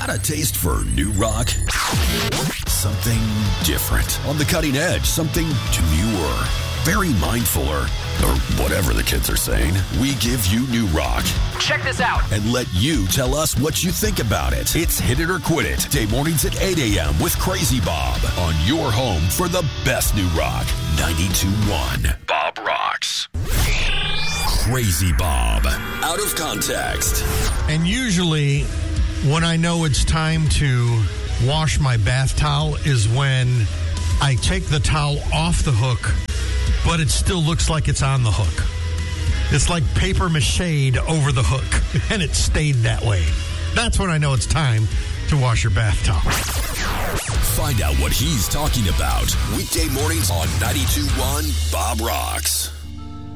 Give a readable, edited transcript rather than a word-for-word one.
Got a taste for new rock? Something different. On the cutting edge, something demure. Very mindful or whatever the kids are saying. We give you new rock. Check this out. And let you tell us what you think about it. It's Hit It or Quit It. Day mornings at 8 a.m. with Crazy Bob on your home for the best new rock. 92.1 Bob Rocks. Crazy Bob. Out of context. And usually when I know it's time to wash my bath towel is when I take the towel off the hook, but it still looks like it's on the hook. It's like paper mache over the hook, and it stayed that way. That's when I know it's time to wash your bath towel. Find out what he's talking about. Weekday mornings on 92.1 Bob Rocks.